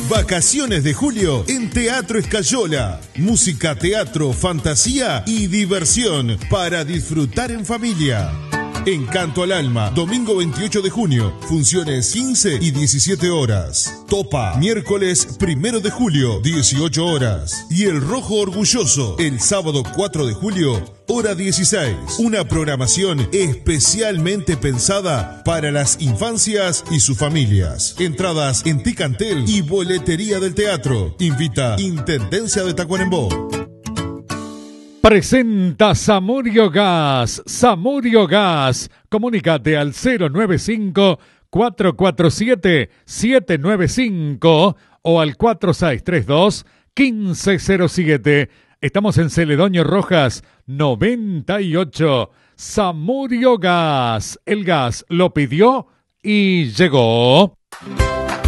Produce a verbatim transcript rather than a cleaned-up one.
Vacaciones de julio en Teatro Escayola. Música, teatro, fantasía y diversión para disfrutar en familia. Encanto al Alma, domingo veintiocho de junio, funciones quince y diecisiete horas. Topa, miércoles primero de julio, dieciocho horas. Y El Rojo Orgulloso, el sábado cuatro de julio, hora dieciséis. Una programación especialmente pensada para las infancias y sus familias. Entradas en Ticantel y boletería del teatro. Invita Intendencia de Tacuarembó. Presenta Samurio Gas. Samurio Gas. Comunícate al cero nueve cinco, cuatro cuatro siete, siete nueve cinco o al cuatro seis tres dos, uno cinco cero siete. Estamos en Celedonio Rojas noventa y ocho. Samurio Gas. El gas lo pidió y llegó.